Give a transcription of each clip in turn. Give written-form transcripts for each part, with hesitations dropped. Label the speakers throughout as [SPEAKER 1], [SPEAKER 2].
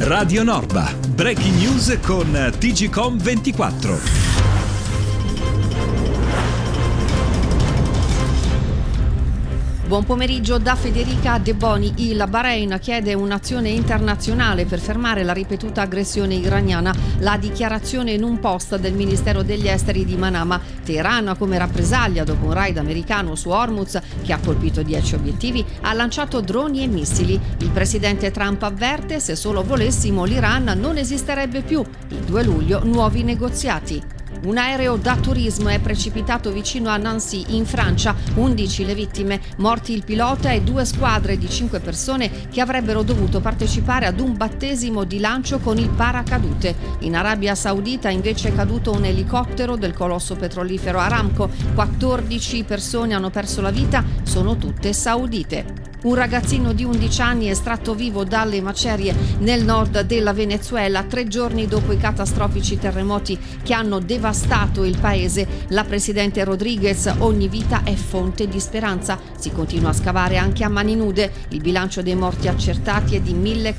[SPEAKER 1] Radio Norba, breaking news con TGcom 24.
[SPEAKER 2] Buon pomeriggio da Federica De Boni. Il Bahrain chiede un'azione internazionale per fermare la ripetuta aggressione iraniana. La dichiarazione in un post del Ministero degli Esteri di Manama. Teheran, come rappresaglia dopo un raid americano su Hormuz che ha colpito 10 obiettivi, ha lanciato droni e missili. Il presidente Trump avverte: se solo volessimo l'Iran non esisterebbe più. Il 2 luglio nuovi negoziati. Un aereo da turismo è precipitato vicino a Nancy, in Francia. 11 le vittime, morti il pilota e 2 squadre di 5 persone che avrebbero dovuto partecipare ad un battesimo di lancio con il paracadute. In Arabia Saudita invece è caduto un elicottero del colosso petrolifero Aramco. 14 persone hanno perso la vita, sono tutte saudite. Un ragazzino di 11 anni estratto vivo dalle macerie nel nord della Venezuela 3 giorni dopo i catastrofici terremoti che hanno devastato il paese. La presidente Rodriguez: ogni vita è fonte di speranza. Si continua a scavare anche a mani nude. Il bilancio dei morti accertati è di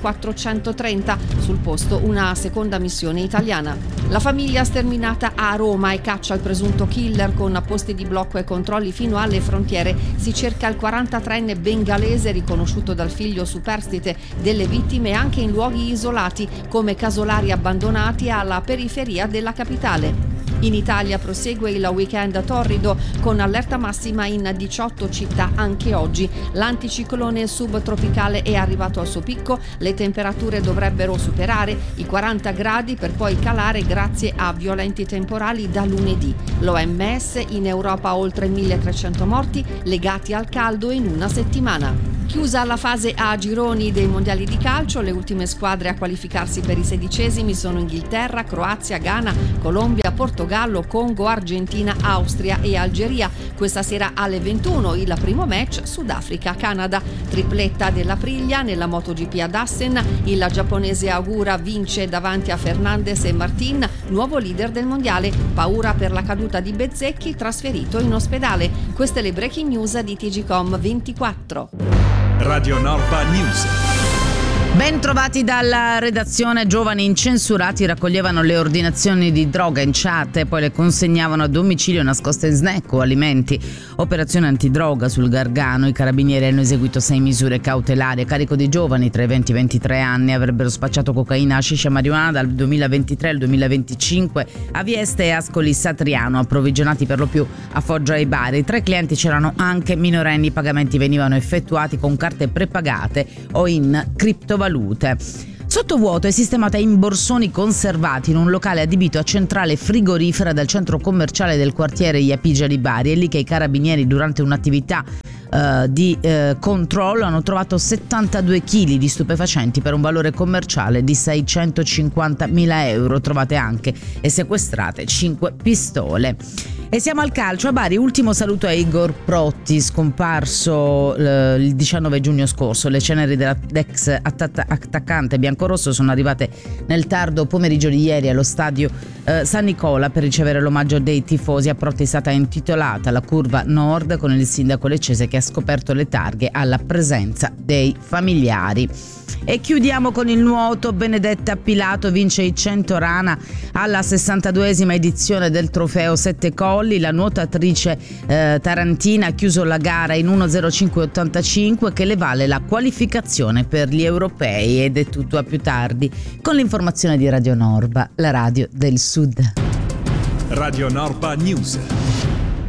[SPEAKER 2] 1430. Sul posto una seconda missione italiana. La famiglia sterminata a Roma e caccia il presunto killer con posti di blocco e controlli fino alle frontiere. Si cerca il 43enne bengalese riconosciuto dal figlio superstite delle vittime anche in luoghi isolati come casolari abbandonati alla periferia della capitale. In Italia prosegue il weekend torrido con allerta massima in 18 città anche oggi. L'anticiclone subtropicale è arrivato al suo picco, le temperature dovrebbero superare i 40 gradi per poi calare grazie a violenti temporali da lunedì. L'OMS: in Europa oltre 1300 morti legati al caldo in una settimana. Chiusa la fase A gironi dei mondiali di calcio, le ultime squadre a qualificarsi per i 16esimi sono Inghilterra, Croazia, Ghana, Colombia, Portogallo, Congo, Argentina, Austria e Algeria. Questa sera alle 21 il primo match Sudafrica-Canada. Tripletta dell'Aprilia nella MotoGP ad Assen, il giapponese Agura vince davanti a Fernandez e Martin, nuovo leader del mondiale. Paura per la caduta di Bezzecchi, trasferito in ospedale. Queste le breaking news di TGcom 24.
[SPEAKER 1] Radio Norba News.
[SPEAKER 3] Ben trovati dalla redazione. Giovani incensurati raccoglievano le ordinazioni di droga in chat e poi le consegnavano a domicilio nascoste in snack o alimenti. Operazione antidroga sul Gargano. I carabinieri hanno eseguito 6 misure cautelari a carico di giovani tra i 20 e i 23 anni. Avrebbero spacciato cocaina, hashish e marijuana dal 2023 al 2025 a Vieste e Ascoli Satriano, approvvigionati per lo più a Foggia e Bari. Tra i clienti c'erano anche minorenni. I pagamenti venivano effettuati con carte prepagate o in criptovalute. Sottovuoto è sistemata in borsoni conservati in un locale adibito a centrale frigorifera del centro commerciale del quartiere Iapigia di Bari. È lì che i carabinieri, durante un'attività di controllo, hanno trovato 72 kg di stupefacenti per un valore commerciale di 650.000 euro. Trovate anche e sequestrate 5 pistole. E siamo al calcio. A Bari, ultimo saluto a Igor Protti, scomparso il 19 giugno scorso. Le ceneri dell'ex attaccante biancorosso sono arrivate nel tardo pomeriggio di ieri allo stadio San Nicola per ricevere l'omaggio dei tifosi. A Protti è stata intitolata la curva nord, con il sindaco leccese che ha scoperto le targhe alla presenza dei familiari. E chiudiamo con il nuoto. Benedetta Pilato vince i 100 rana alla 62esima edizione del trofeo Sette Colli. La nuotatrice tarantina ha chiuso la gara in 1:05.85 che le vale la qualificazione per gli europei. Ed è tutto, a più tardi con l'informazione di Radio Norba, la radio del Sud.
[SPEAKER 1] Radio Norba News.